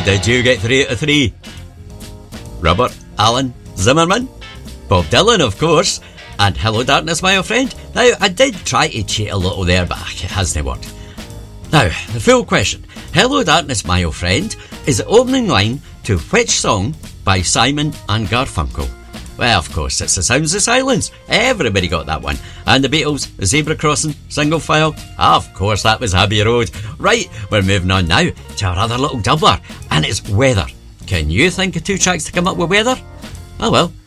did you get 3 out of 3? Robert Allen Zimmerman, Bob Dylan, of course, and Hello Darkness, My Old Friend. Now, I did try to cheat a little there, but it hasn't worked. Now, the full question. Hello Darkness, My Old Friend is the opening line to which song by Simon and Garfunkel? Well, of course, it's The Sounds of Silence. Everybody got that one. And the Beatles, Zebra Crossing, Single File. Of course, that was Abbey Road. Right, we're moving on now to our other little doubler, and it's Weather. Can you think of 2 tracks to come up with Weather? Oh well,